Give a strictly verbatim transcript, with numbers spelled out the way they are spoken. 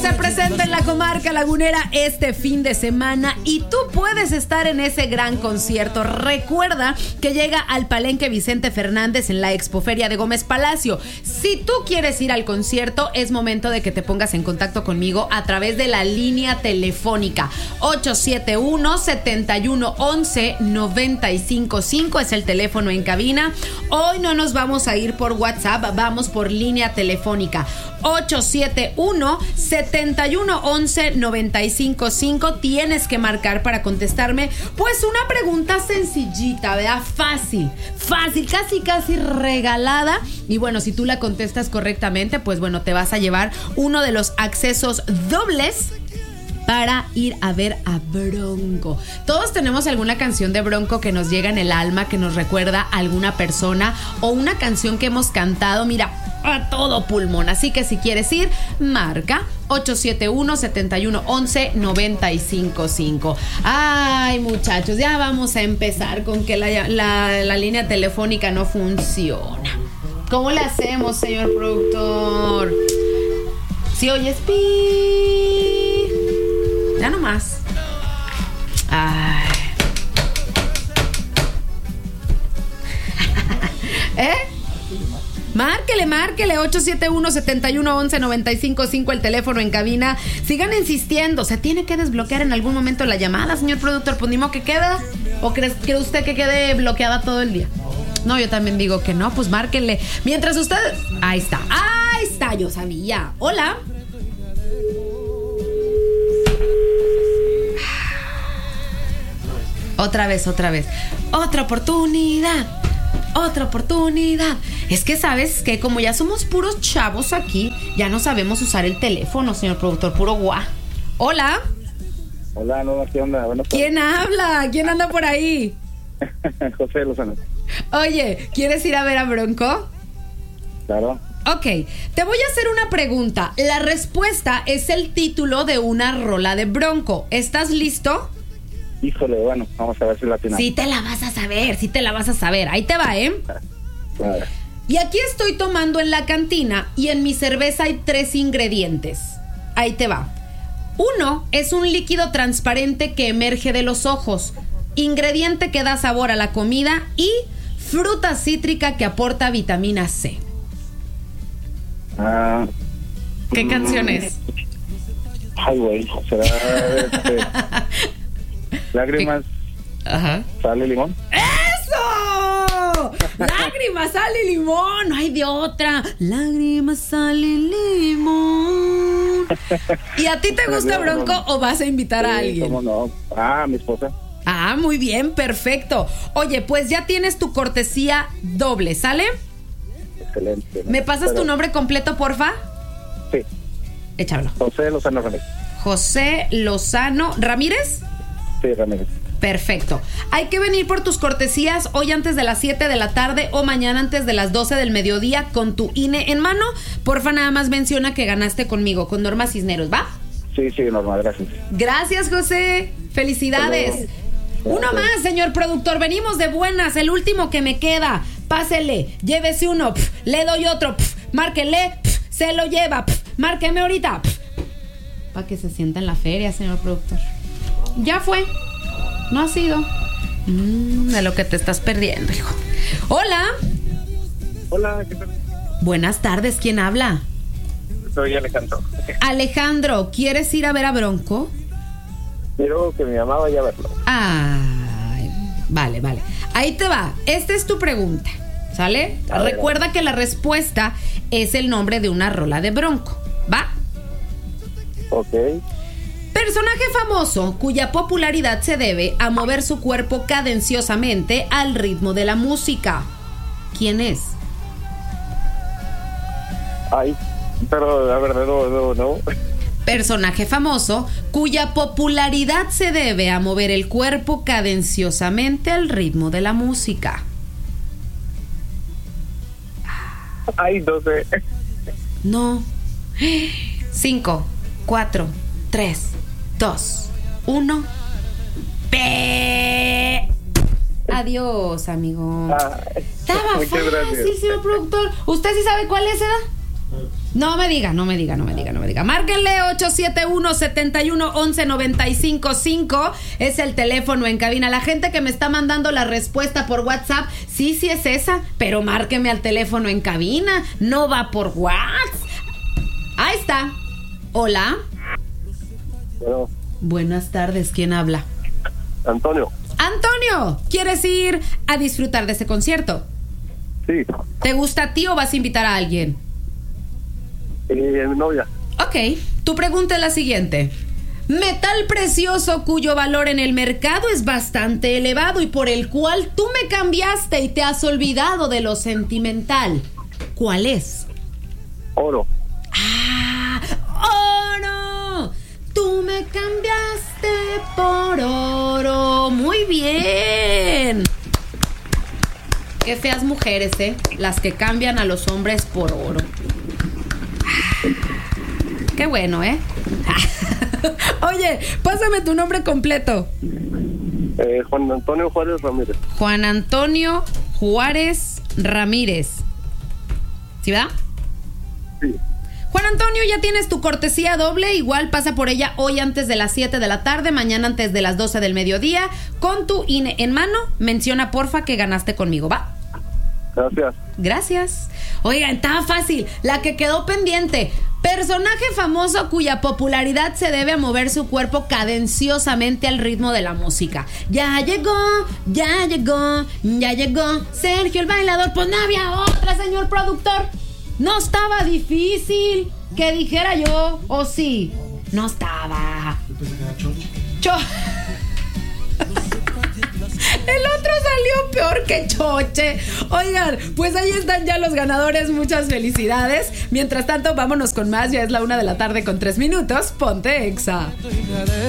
se presenta en la comarca lagunera este fin de semana y tú puedes estar en ese gran concierto. Recuerda que llega al Palenque Vicente Fernández en la Expoferia de Gómez Palacio. Si tú quieres ir al concierto, es momento de que te pongas en contacto conmigo a través de la línea telefónica ocho siete uno, siete uno uno, nueve cinco cinco, es el teléfono en cabina. Hoy no nos vamos a ir por WhatsApp, vamos por línea telefónica ocho siete uno, siete uno uno, nueve cinco cinco. Tienes que marcar para contestarme pues una pregunta sencillita, ¿verdad? Fácil, fácil, casi casi regalada. Y bueno, si tú la contestas correctamente, pues bueno, te vas a llevar uno de los accesos dobles para ir a ver a Bronco. Todos tenemos alguna canción de Bronco que nos llega en el alma, que nos recuerda a alguna persona o una canción que hemos cantado, mira, a todo pulmón. Así que si quieres ir, marca ocho siete uno, siete uno uno, nueve cinco cinco. Ay, muchachos, ya vamos a empezar con que la, la, la línea telefónica no funciona. ¿Cómo le hacemos, señor productor? Si oyes pi, ya no más. Ay. ¿Eh? Márquele, márquele, ocho siete uno, siete uno uno, nueve cinco cinco, el teléfono en cabina. Sigan insistiendo, se tiene que desbloquear en algún momento la llamada, señor productor. Pues ni modo que queda. ¿O cree, cree usted que quede bloqueada todo el día? No, yo también digo que no, pues márquenle. Mientras ustedes... Ahí está, ahí está, yo sabía. Hola. Otra vez, otra vez. Otra oportunidad. Otra oportunidad. Es que sabes que como ya somos puros chavos aquí, ya no sabemos usar el teléfono, señor productor, puro guá. Hola. Hola, no, ¿qué onda? Buenas tardes. ¿Quién habla? ¿Quién anda por ahí? José Lozano. Oye, ¿quieres ir a ver a Bronco? Claro. Ok, te voy a hacer una pregunta. La respuesta es el título de una rola de Bronco. ¿Estás listo? Híjole, bueno, vamos a ver si la atinamos. Sí te la vas a saber, sí te la vas a saber. Ahí te va, ¿eh? Claro. Y aquí estoy tomando en la cantina y en mi cerveza hay tres ingredientes. Ahí te va. Uno es un líquido transparente que emerge de los ojos, ingrediente que da sabor a la comida, y fruta cítrica que aporta vitamina C. Ah, ¿Qué canción es? Ay, güey, será este, Lágrimas, Ajá. Sal y Limón. ¡Eso! Lágrimas, sal y limón. No hay de otra. Lágrimas, sal y limón. ¿Y a ti te gusta Bronco o vas a invitar a Sí, alguien? ¿cómo no? Ah, mi esposa. Ah, muy bien, perfecto. Oye, pues ya tienes tu cortesía doble, ¿sale? Excelente, ¿no? ¿Me pasas Pero, tu nombre completo, porfa? Sí, Échalo. José Lozano Ramírez. José Lozano Ramírez. Sí, Ramírez. Perfecto. Hay que venir por tus cortesías hoy antes de las siete de la tarde o mañana antes de las doce del mediodía con tu I N E en mano. Porfa, nada más menciona que ganaste conmigo, con Norma Cisneros, ¿va? Sí, sí, normal, gracias. Gracias, José. Felicidades. Uno más, señor productor. Venimos de buenas. El último que me queda. Pásele. Llévese uno. Pf, le doy otro. Pf, márquele. Pf, se lo lleva. Pf, márqueme ahorita. Para que se sienta en la feria, señor productor. Ya fue. No ha sido. Mm, de lo que te estás perdiendo, hijo. Hola. Hola, ¿qué tal? Buenas tardes. ¿Quién habla? Soy Alejandro. Alejandro, ¿quieres ir a ver a Bronco? Quiero que mi mamá vaya a verlo. Ay, vale, vale. Ahí te va. Esta es tu pregunta, ¿sale? A ver. Recuerda que la respuesta es el nombre de una rola de Bronco, ¿va? Ok. Personaje famoso cuya popularidad se debe a mover su cuerpo cadenciosamente al ritmo de la música. ¿Quién es? Ay, pero la verdad no, no, no. Personaje famoso cuya popularidad se debe a mover el cuerpo cadenciosamente al ritmo de la música. Ay, no sé. No. Cinco, cuatro, tres, dos, uno. ¡Pe! Adiós, amigo. Ah, Estaba muchas fácil, gracias. señor productor. ¿Usted sí sabe cuál es, edad? No me diga, no me diga, no me diga, no me diga. Oiga, márquenle ocho siete uno, siete uno, once, noventa y cinco cinco. Es el teléfono en cabina. La gente que me está mandando la respuesta por WhatsApp, sí, sí es esa, pero márqueme al teléfono en cabina. No va por WhatsApp. Ahí está. Hola. Bueno, Buenas tardes. ¿Quién habla? Antonio. Antonio, ¿quieres ir a disfrutar de ese concierto? Sí. ¿Te gusta a ti o vas a invitar a alguien? Eh, mi novia. Ok, tu pregunta es la siguiente. Metal precioso cuyo valor en el mercado es bastante elevado y por el cual tú me cambiaste y te has olvidado de lo sentimental. ¿Cuál es? Oro. ¡Ah! ¡Oro! Tú me cambiaste por oro. Muy bien. Qué feas mujeres, ¿eh? Las que cambian a los hombres por oro. Qué bueno, ¿eh? Oye, pásame tu nombre completo. Eh, Juan Antonio Juárez Ramírez. Juan Antonio Juárez Ramírez. ¿Sí, verdad? Sí. Juan Antonio, ya tienes tu cortesía doble. Igual pasa por ella hoy antes de las siete de la tarde, mañana antes de las doce del mediodía. Con tu I N E en mano, menciona porfa que ganaste conmigo, ¿va? Gracias. Gracias. Oigan, estaba fácil. La que quedó pendiente. Personaje famoso cuya popularidad se debe a mover su cuerpo cadenciosamente al ritmo de la música. Ya llegó, ya llegó, ya llegó Sergio el bailador. Pues no había otra, señor productor. No estaba difícil que dijera yo, o sí. No estaba. Cho. El otro salió peor que Choche. Oigan, pues ahí están ya los ganadores. Muchas felicidades. Mientras tanto, vámonos con más. Ya es la una de la tarde con tres minutos. Ponte Exa.